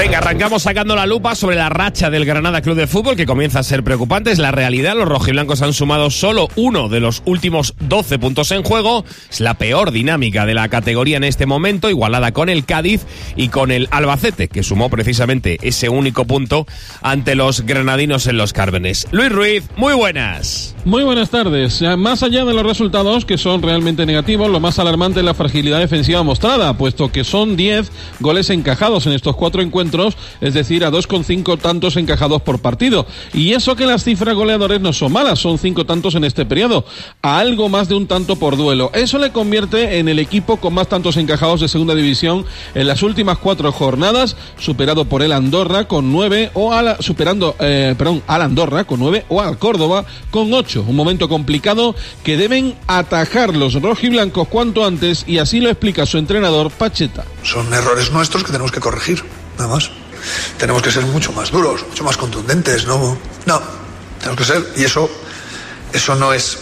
Venga, arrancamos sacando la lupa sobre la racha del Granada Club de Fútbol, que comienza a ser preocupante. Es la realidad, los rojiblancos han sumado solo uno de los últimos 12 puntos en juego. Es la peor dinámica de la categoría en este momento, igualada con el Cádiz y con el Albacete, que sumó precisamente ese único punto ante los granadinos en Los Cármenes. Luis Ruiz, muy buenas. Muy buenas tardes. Más allá de los resultados, que son realmente negativos, lo más alarmante es la fragilidad defensiva mostrada, puesto que son 10 goles encajados en estos 4 encuentros, es decir, a 2,5 tantos encajados por partido. Y eso que las cifras goleadores no son malas, son 5 tantos en este periodo, a algo más de un tanto por duelo. Eso le convierte en el equipo con más tantos encajados de segunda división en las últimas 4 jornadas, superado por el Andorra con 9, al Andorra con 9 o al Córdoba con 8. Un momento complicado que deben atajar los rojiblancos cuanto antes, y así lo explica su entrenador Pacheta. Son errores nuestros que tenemos que corregir, nada más. Tenemos que ser mucho más duros, mucho más contundentes, no, tenemos que ser, y eso no es,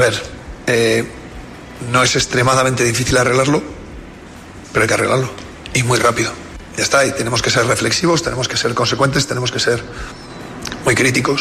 no es extremadamente difícil arreglarlo, pero hay que arreglarlo, y muy rápido. Ya está, y tenemos que ser reflexivos, tenemos que ser consecuentes, tenemos que ser muy críticos,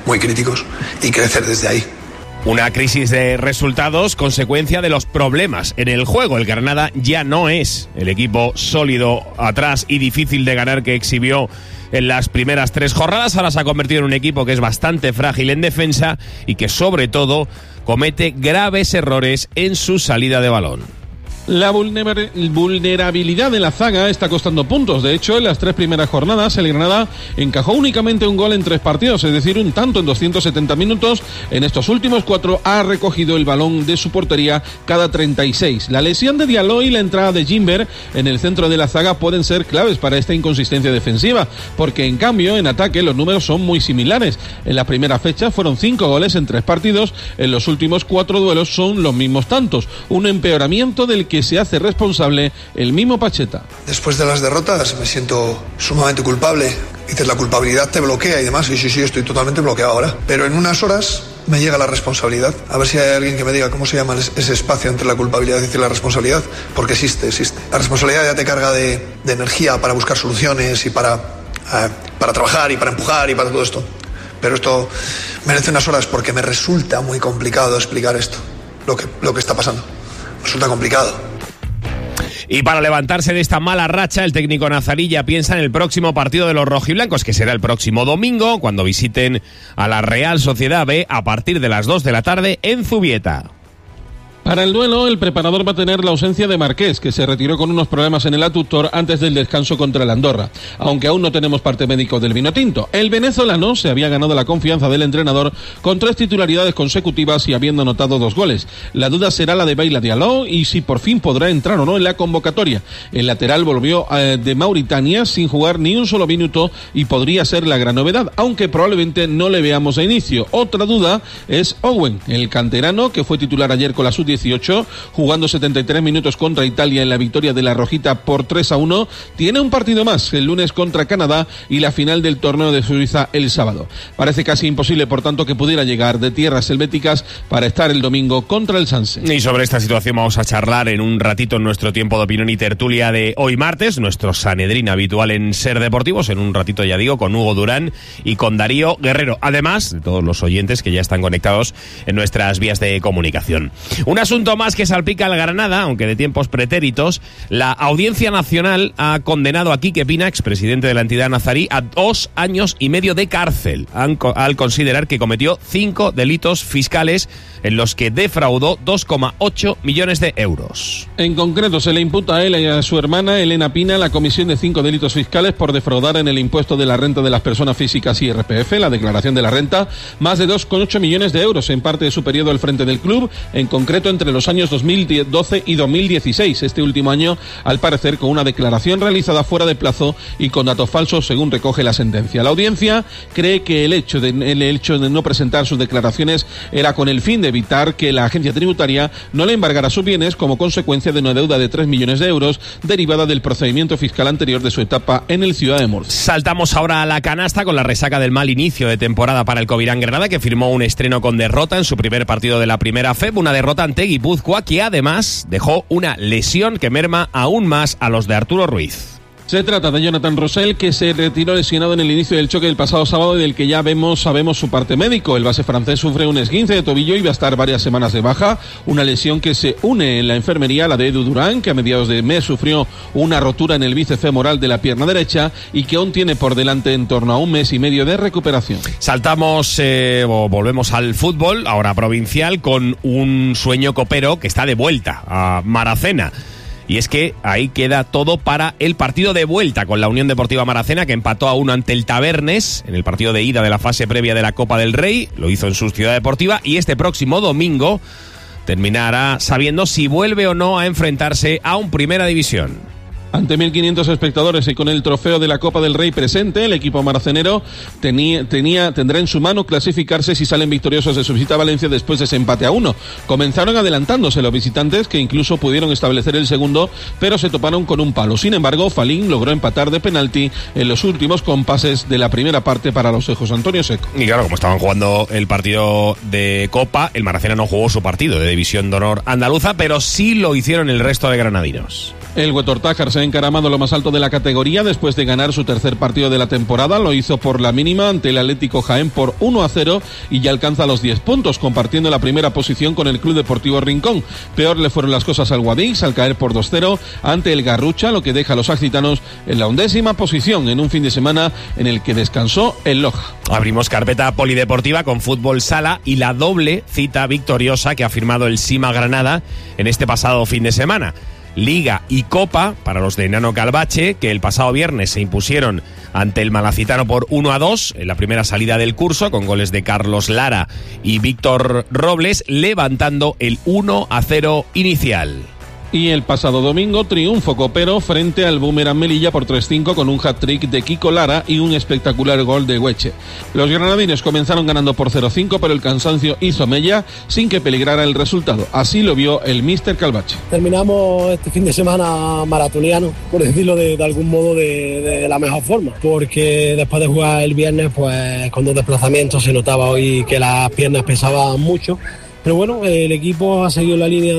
y crecer desde ahí. Una crisis de resultados, consecuencia de los problemas en el juego. El Granada ya no es el equipo sólido atrás y difícil de ganar que exhibió en las primeras 3 jornadas. Ahora se ha convertido en un equipo que es bastante frágil en defensa y que sobre todo comete graves errores en su salida de balón. La vulnerabilidad de la zaga está costando puntos. De hecho, en las 3 primeras jornadas, el Granada encajó únicamente un gol en 3 partidos, es decir, un tanto en 270 minutos. En estos últimos 4 ha recogido el balón de su portería cada 36. La lesión de Diallo y la entrada de Gimber en el centro de la zaga pueden ser claves para esta inconsistencia defensiva, porque en cambio, en ataque, los números son muy similares. En la primera fecha fueron 5 goles en 3 partidos, en los últimos 4 duelos son los mismos tantos. Un empeoramiento del que se hace responsable el mismo Pacheta. Después de las derrotas me siento sumamente culpable. Dices, la culpabilidad te bloquea y demás, y sí, estoy totalmente bloqueado ahora. Pero en unas horas me llega la responsabilidad. A ver si hay alguien que me diga cómo se llama ese espacio entre la culpabilidad y la responsabilidad, porque existe. La responsabilidad ya te carga de energía para buscar soluciones y para trabajar y para empujar y para todo esto. Pero esto merece unas horas porque me resulta muy complicado explicar esto, lo que está pasando. Resulta complicado. Y para levantarse de esta mala racha, el técnico nazarí ya piensa en el próximo partido de los rojiblancos, que será el próximo domingo, cuando visiten a la Real Sociedad B a partir de las 2 de la tarde en Zubieta. Para el duelo, el preparador va a tener la ausencia de Marqués, que se retiró con unos problemas en el aductor antes del descanso contra el Andorra, aunque aún no tenemos parte médico del vinotinto. El venezolano se había ganado la confianza del entrenador con 3 titularidades consecutivas y habiendo anotado 2 goles. La duda será la de Baila Diallo y si por fin podrá entrar o no en la convocatoria. El lateral volvió de Mauritania sin jugar ni un solo minuto y podría ser la gran novedad, aunque probablemente no le veamos a inicio. Otra duda es Owen, el canterano que fue titular ayer con la sub-18, jugando 73 minutos contra Italia en la victoria de la Rojita por 3-1, tiene un partido más el lunes contra Canadá y la final del torneo de Suiza el sábado. Parece casi imposible, por tanto, que pudiera llegar de tierras helvéticas para estar el domingo contra el Sanse. Y sobre esta situación vamos a charlar en un ratito en nuestro tiempo de opinión y tertulia de hoy martes, nuestro Sanedrín habitual en Ser Deportivos, en un ratito, ya digo, con Hugo Durán y con Darío Guerrero, además de todos los oyentes que ya están conectados en nuestras vías de comunicación. Un asunto más que salpica al Granada, aunque de tiempos pretéritos. La Audiencia Nacional ha condenado a Quique Pina, expresidente de la entidad nazarí, a 2 años y medio de cárcel, al considerar que cometió 5 delitos fiscales en los que defraudó 2,8 millones de euros. En concreto, se le imputa a él y a su hermana Elena Pina la comisión de 5 delitos fiscales por defraudar en el impuesto de la renta de las personas físicas y IRPF, la declaración de la renta, más de 2,8 millones de euros en parte de su periodo al frente del club, en concreto entre los años 2012 y 2016, este último año, al parecer, con una declaración realizada fuera de plazo y con datos falsos, según recoge la sentencia. La audiencia cree que el hecho de no presentar sus declaraciones era con el fin de evitar que la agencia tributaria no le embargara sus bienes como consecuencia de una deuda de 3 millones de euros derivada del procedimiento fiscal anterior de su etapa en el Ciudad de Murcia. Saltamos ahora a la canasta con la resaca del mal inicio de temporada para el Covirán Granada, que firmó un estreno con derrota en su primer partido de la primera FEB, una derrota ante Guipúzcoa, que además dejó una lesión que merma aún más a los de Arturo Ruiz. Se trata de Jonathan Rosell, que se retiró lesionado en el inicio del choque del pasado sábado y del que ya sabemos su parte médico. El base francés sufre un esguince de tobillo y va a estar varias semanas de baja, una lesión que se une en la enfermería a la de Edu Durán, que a mediados de mes sufrió una rotura en el bíceps femoral de la pierna derecha y que aún tiene por delante en torno a un mes y medio de recuperación. Saltamos o volvemos al fútbol, ahora provincial, con un sueño copero que está de vuelta a Maracena. Y es que ahí queda todo para el partido de vuelta con la Unión Deportiva Maracena, que empató a 1 ante el Tabernes en el partido de ida de la fase previa de la Copa del Rey. Lo hizo en su ciudad deportiva y este próximo domingo terminará sabiendo si vuelve o no a enfrentarse a un Primera División. Ante 1.500 espectadores y con el trofeo de la Copa del Rey presente, el equipo maracenero tendrá en su mano clasificarse si salen victoriosos de su visita a Valencia después de ese empate a 1. Comenzaron adelantándose los visitantes, que incluso pudieron establecer el segundo, pero se toparon con un palo. Sin embargo, Falín logró empatar de penalti en los últimos compases de la primera parte para los Ejos Antonio Seco. Y claro, como estaban jugando el partido de Copa, el Maracena no jugó su partido de División de Honor andaluza, pero sí lo hicieron el resto de granadinos. El Huetortájar se ha encaramado lo más alto de la categoría después de ganar su tercer partido de la temporada. Lo hizo por la mínima ante el Atlético Jaén por 1-0 y ya alcanza los 10 puntos, compartiendo la primera posición con el Club Deportivo Rincón. Peor le fueron las cosas al Guadix al caer por 2-0 ante el Garrucha, lo que deja a los accitanos en la 11ª posición en un fin de semana en el que descansó el Loja. Abrimos carpeta polideportiva con fútbol sala y la doble cita victoriosa que ha firmado el Sima Granada en este pasado fin de semana. Liga y Copa para los de Nano Calvache, que el pasado viernes se impusieron ante el Malacitano por 1-2 en la primera salida del curso, con goles de Carlos Lara y Víctor Robles, levantando el 1-0 inicial. Y el pasado domingo, triunfo copero frente al Boomerang Melilla por 3-5 con un hat-trick de Kiko Lara y un espectacular gol de Hueche. Los granadines comenzaron ganando por 0-5, pero el cansancio hizo mella sin que peligrara el resultado. Así lo vio el míster Calvache. Terminamos este fin de semana maratoniano, por decirlo de algún modo, de la mejor forma, porque después de jugar el viernes, pues con 2 desplazamientos se notaba hoy que las piernas pesaban mucho. Pero bueno, el equipo ha seguido la línea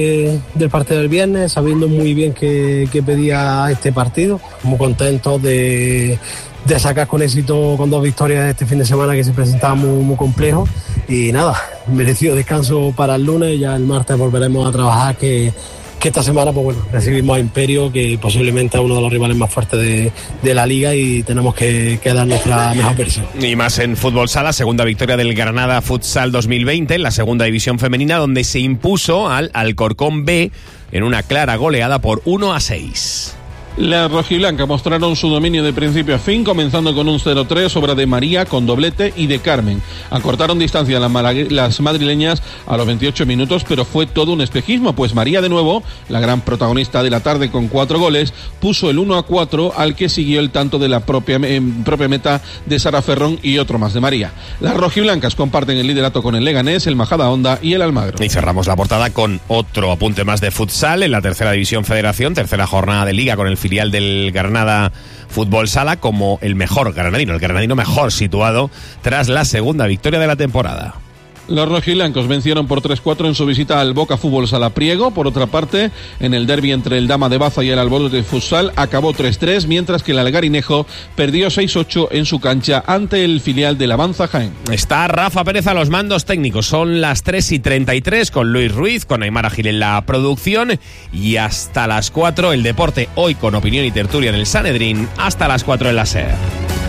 del partido del viernes, sabiendo muy bien qué pedía este partido. Muy contentos de sacar con éxito con 2 victorias este fin de semana que se presentaba muy complejo. Y nada, merecido descanso para el lunes, ya el martes volveremos a trabajar, que esta semana pues bueno, recibimos a Imperio, que posiblemente es uno de los rivales más fuertes de la liga, y tenemos que dar nuestra mejor versión. Y más en fútbol sala, segunda victoria del Granada Futsal 2020 en la segunda división femenina, donde se impuso al Alcorcón B en una clara goleada por 1-6. Las rojiblancas mostraron su dominio de principio a fin, comenzando con un 0-3, obra de María con doblete y de Carmen. Acortaron distancia las madrileñas a los 28 minutos, pero fue todo un espejismo, pues María, de nuevo, la gran protagonista de la tarde con 4 goles, puso el 1-4, al que siguió el tanto de la propia meta de Sara Ferrón y otro más de María. Las rojiblancas comparten el liderato con el Leganés, el Majadahonda y el Almagro. Y cerramos la portada con otro apunte más de futsal en la tercera división federación, tercera jornada de liga, con el filial del Granada Fútbol Sala como el mejor granadino, el granadino mejor situado tras la segunda victoria de la temporada. Los rojiblancos vencieron por 3-4 en su visita al Boca Fútbol Sala Priego. Por otra parte, en el derbi entre el Dama de Baza y el Albolote de Futsal acabó 3-3, mientras que el Algarinejo perdió 6-8 en su cancha ante el filial del Avanza Jaén. Está Rafa Pérez a los mandos técnicos. Son las 3:33 con Luis Ruiz, con Aymara Gil en la producción, y hasta las 4 el deporte, hoy con opinión y tertulia en el Sanedrín, hasta las 4 en la SER.